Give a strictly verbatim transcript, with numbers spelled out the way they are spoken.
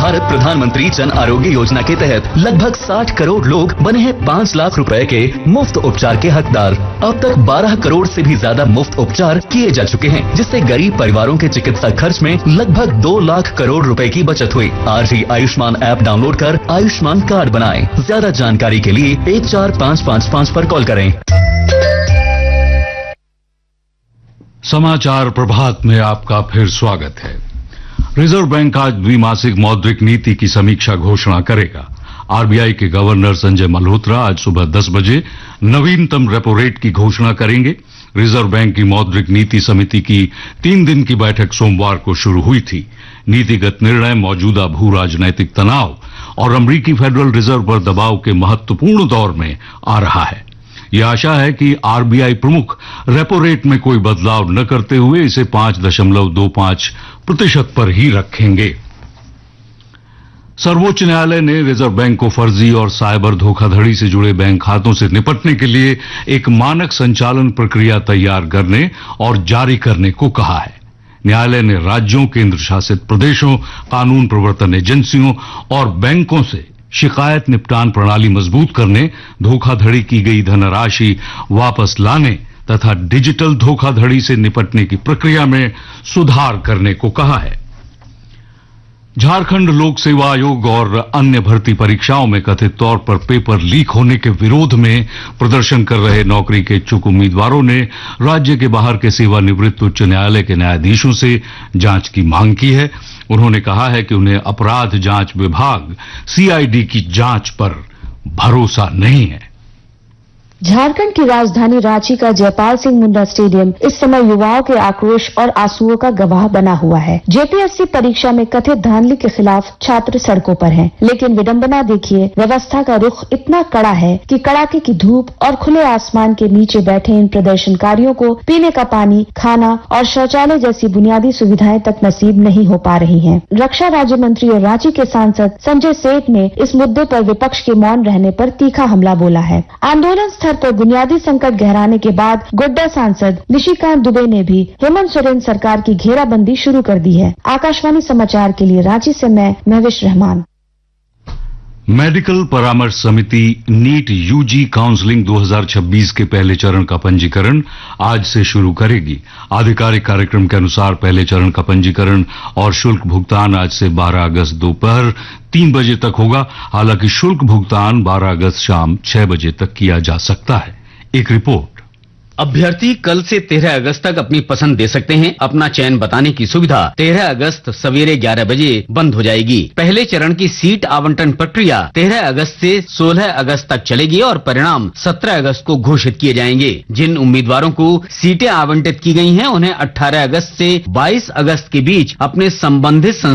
भारत प्रधानमंत्री जन आरोग्य योजना के तहत लगभग साठ करोड़ लोग बने हैं पाँच लाख रुपए के मुफ्त उपचार के हकदार। अब तक बारह करोड़ से भी ज्यादा मुफ्त उपचार किए जा चुके हैं, जिससे गरीब परिवारों के चिकित्सा खर्च में लगभग दो लाख करोड़ रुपए की बचत हुई। आज ही आयुष्मान ऐप डाउनलोड कर आयुष्मान कार्ड बनाएं। ज्यादा जानकारी के लिए एक चार पाँच पाँच पाँच पर कॉल करें। समाचार प्रभात में आपका फिर स्वागत है। रिजर्व बैंक आज द्विमासिक मौद्रिक नीति की समीक्षा घोषणा करेगा। आरबीआई के गवर्नर संजय मल्होत्रा आज सुबह दस बजे नवीनतम रेपो रेट की घोषणा करेंगे। रिजर्व बैंक की मौद्रिक नीति समिति की तीन दिन की बैठक सोमवार को शुरू हुई थी। नीतिगत निर्णय मौजूदा भू राजनैतिक तनाव और अमरीकी फेडरल रिजर्व पर दबाव के महत्वपूर्ण दौर में आ रहा है। यह आशा है कि आरबीआई प्रमुख रेपो रेट में कोई बदलाव न करते हुए इसे पांच दशमलव दो पांच प्रतिशत पर ही रखेंगे। सर्वोच्च न्यायालय ने रिजर्व बैंक को फर्जी और साइबर धोखाधड़ी से जुड़े बैंक खातों से निपटने के लिए एक मानक संचालन प्रक्रिया तैयार करने और जारी करने को कहा है। न्यायालय ने राज्यों, केंद्र शासित प्रदेशों, कानून प्रवर्तन एजेंसियों और बैंकों से शिकायत निपटान प्रणाली मजबूत करने, धोखाधड़ी की गई धनराशि वापस लाने तथा डिजिटल धोखाधड़ी से निपटने की प्रक्रिया में सुधार करने को कहा है। झारखंड लोक सेवा आयोग और अन्य भर्ती परीक्षाओं में कथित तौर पर पेपर लीक होने के विरोध में प्रदर्शन कर रहे नौकरी के इच्छुक उम्मीदवारों ने राज्य के बाहर के सेवानिवृत्त उच्च न्यायालय के न्यायाधीशों से जांच की मांग की है। उन्होंने कहा है कि उन्हें अपराध जांच विभाग सीआईडी की जांच पर भरोसा नहीं है। झारखंड की राजधानी रांची का जयपाल सिंह मुंडा स्टेडियम इस समय युवाओं के आक्रोश और आंसुओं का गवाह बना हुआ है। जेपीएससी परीक्षा में कथित धांधली के खिलाफ छात्र सड़कों पर हैं, लेकिन विडंबना देखिए, व्यवस्था का रुख इतना कड़ा है कि कड़ाके की धूप और खुले आसमान के नीचे बैठे इन प्रदर्शनकारियों को पीने का पानी, खाना और शौचालय जैसी बुनियादी सुविधाएं तक नसीब नहीं हो पा रही है। रक्षा राज्य मंत्री और रांची के सांसद संजय सेठ ने इस मुद्दे पर विपक्ष के मौन रहने पर तीखा हमला बोला है। आंदोलन पर बुनियादी संकट गहराने के बाद गोड्डा सांसद निशिकांत दुबे ने भी हेमंत सोरेन सरकार की घेराबंदी शुरू कर दी है। आकाशवाणी समाचार के लिए रांची से मैं महविश रहमान। मेडिकल परामर्श समिति नीट यूजी काउंसलिंग दो हज़ार छब्बीस के पहले चरण का पंजीकरण आज से शुरू करेगी। आधिकारिक कार्यक्रम के अनुसार पहले चरण का पंजीकरण और शुल्क भुगतान आज से बारह अगस्त दोपहर तीन बजे तक होगा। हालांकि शुल्क भुगतान बारह अगस्त शाम छह बजे तक किया जा सकता है। एक रिपोर्ट। अभ्यर्थी कल से तेरह अगस्त तक अपनी पसंद दे सकते हैं। अपना चयन बताने की सुविधा तेरह अगस्त सवेरे ग्यारह बजे बंद हो जाएगी। पहले चरण की सीट आवंटन प्रक्रिया तेरह अगस्त से सोलह अगस्त तक चलेगी और परिणाम सत्रह अगस्त को घोषित किए जाएंगे। जिन उम्मीदवारों को सीटें आवंटित की गई हैं, उन्हें अठारह अगस्त से बाईस अगस्त के बीच अपने संबंधित